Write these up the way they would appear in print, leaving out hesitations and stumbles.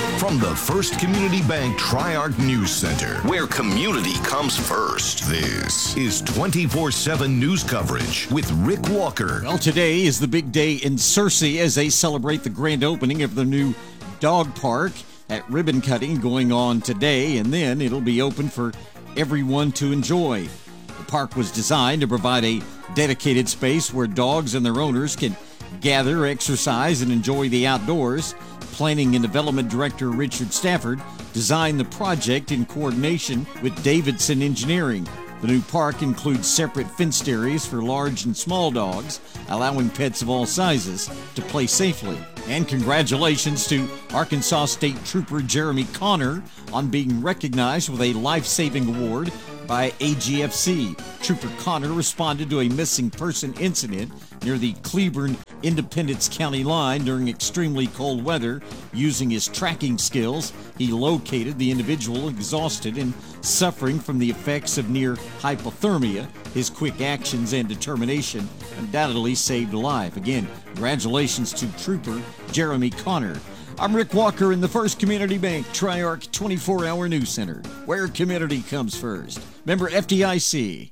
From the First Community Bank Tri-Arc News Center, where community comes first, this is 24/7 news coverage with Rick Walker. Well, today is the big day in Searcy as they celebrate the grand opening of the new dog park at ribbon cutting going on today, and then it'll be open for everyone to enjoy. The park was designed to provide a dedicated space where dogs and their owners can gather, exercise, and enjoy the outdoors. Planning and Development Director Richard Stafford designed the project in coordination with Davidson Engineering. The new park includes separate fenced areas for large and small dogs, allowing pets of all sizes to play safely. And congratulations to Arkansas State Trooper Jeremy Connor on being recognized with a life-saving award by AGFC. Trooper Connor responded to a missing person incident near the Cleburne Independence County line during extremely cold weather. Using his tracking skills, he located the individual exhausted and suffering from the effects of near hypothermia. His quick actions and determination undoubtedly saved a life. Again, congratulations to Trooper Jeremy Connor. I'm Rick Walker in the First Community Bank Tri-Arc 24-hour News Center, where community comes first. Member FDIC.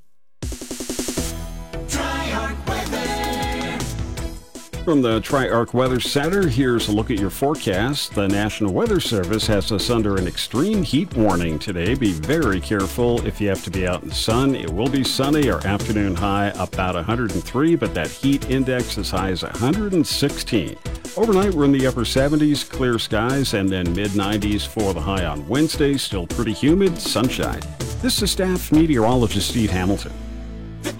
From the Tri-Arc Weather Center, here's a look at your forecast. The National Weather Service has us under an extreme heat warning today. Be very careful if you have to be out in the sun. It will be sunny. Our afternoon high about 103, but that heat index as high as 116. Overnight, we're in the upper 70s, clear skies, and then mid-90s for the high on Wednesday. Still pretty humid, sunshine. This is Staff Meteorologist Steve Hamilton.